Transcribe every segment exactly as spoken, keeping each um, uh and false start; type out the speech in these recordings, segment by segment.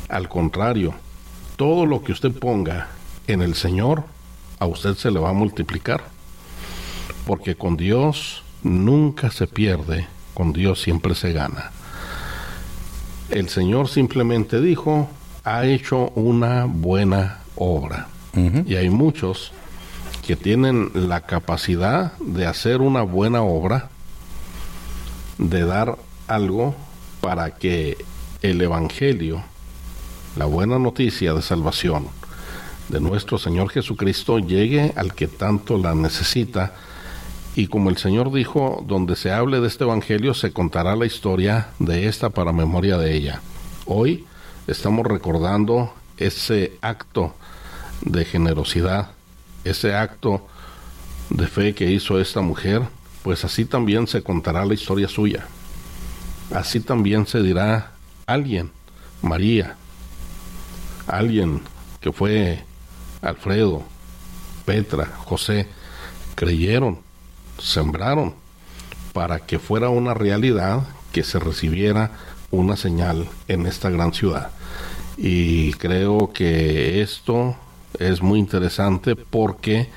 Al contrario, todo lo que usted ponga en el Señor, a usted se le va a multiplicar. Porque con Dios nunca se pierde, con Dios siempre se gana. El Señor simplemente dijo, ha hecho una buena obra. Uh-huh. Y hay muchos que tienen la capacidad de hacer una buena obra, de dar algo para que el Evangelio, la buena noticia de salvación de nuestro Señor Jesucristo, llegue al que tanto la necesita. Y como el Señor dijo, donde se hable de este Evangelio, se contará la historia de esta para memoria de ella. Hoy estamos recordando ese acto de generosidad, ese acto de fe que hizo esta mujer, pues así también se contará la historia suya. Así también se dirá alguien, María, alguien que fue Alfredo, Petra, José, creyeron, sembraron para que fuera una realidad, que se recibiera una señal en esta gran ciudad. Y creo que esto es muy interesante porque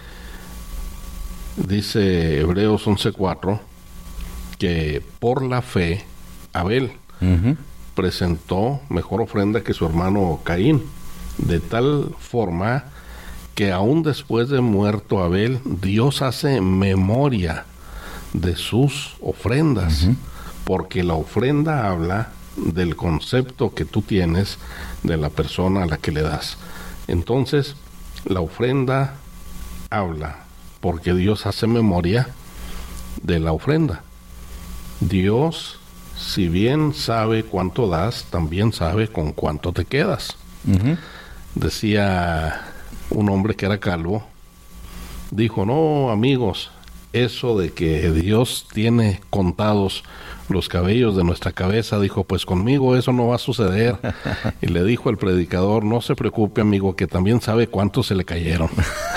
dice Hebreos once cuatro que por la fe Abel uh-huh. presentó mejor ofrenda que su hermano Caín, de tal forma que aún después de muerto Abel, Dios hace memoria de sus ofrendas, uh-huh. porque la ofrenda habla del concepto que tú tienes de la persona a la que le das. Entonces, la ofrenda habla porque Dios hace memoria de la ofrenda. Dios, si bien sabe cuánto das, también sabe con cuánto te quedas. Uh-huh. Decía un hombre que era calvo, dijo, no, amigos, eso de que Dios tiene contados los cabellos de nuestra cabeza, dijo, pues conmigo eso no va a suceder. Y le dijo el predicador, no se preocupe, amigo, que también sabe cuántos se le cayeron.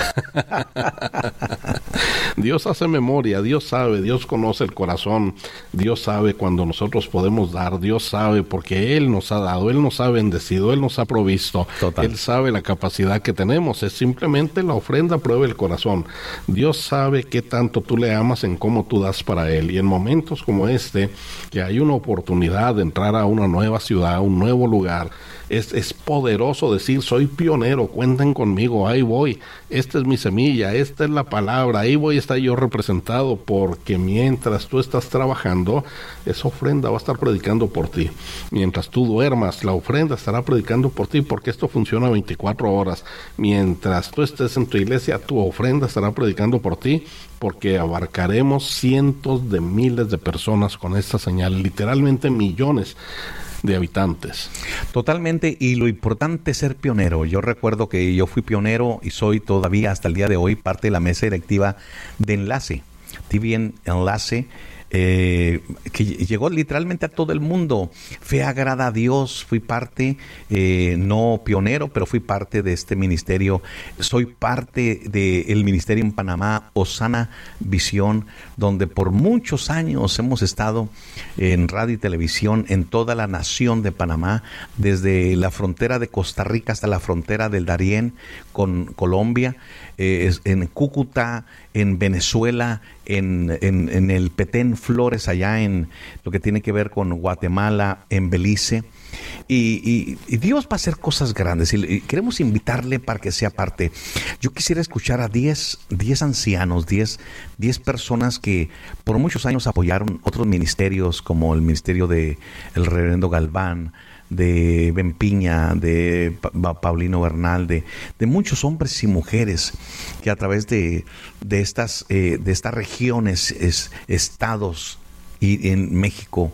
Dios hace memoria, Dios sabe, Dios conoce el corazón, Dios sabe cuando nosotros podemos dar, Dios sabe porque Él nos ha dado, Él nos ha bendecido, Él nos ha provisto. Total. Él sabe la capacidad que tenemos, es simplemente la ofrenda prueba el corazón. Dios sabe qué tanto tú le amas en cómo tú das para Él, y en momentos como este, que hay una oportunidad de entrar a una nueva ciudad, a un nuevo lugar, es, es poderoso decir, soy pionero, cuenten conmigo, ahí voy, esta es mi semilla, esta es la palabra, ahí voy a estar yo representado, porque mientras tú estás trabajando, esa ofrenda va a estar predicando por ti. Mientras tú duermas, la ofrenda estará predicando por ti, porque esto funciona veinticuatro horas. Mientras tú estés en tu iglesia, tu ofrenda estará predicando por ti, porque abarcaremos cientos de miles de personas con esta señal, literalmente millones de habitantes. Totalmente, y lo importante es ser pionero. Yo recuerdo que yo fui pionero y soy todavía hasta el día de hoy parte de la mesa directiva de Enlace, T V N Enlace, eh, que llegó literalmente a todo el mundo. Fe agrada a Dios, fui parte, eh, no pionero, pero fui parte de este ministerio. Soy parte del ministerio en Panamá, Osana Visión, donde por muchos años hemos estado en radio y televisión en toda la nación de Panamá, desde la frontera de Costa Rica hasta la frontera del Darién con Colombia, eh, en Cúcuta, en Venezuela, en, en, en el Petén Flores, allá en lo que tiene que ver con Guatemala, en Belice. Y, y, y Dios va a hacer cosas grandes y, y queremos invitarle para que sea parte. Yo quisiera escuchar a diez ancianos, diez personas que por muchos años apoyaron otros ministerios, como el ministerio de el reverendo Galván, de Ben Piña, de pa Paulino Bernal, de, de muchos hombres y mujeres que a través de, de, estas, eh, de estas regiones, es, estados y en México,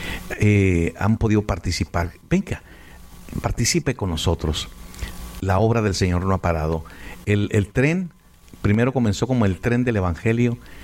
Eh, han podido participar. Venga, participe con nosotros. La obra del Señor no ha parado. El, el tren primero comenzó como el tren del Evangelio,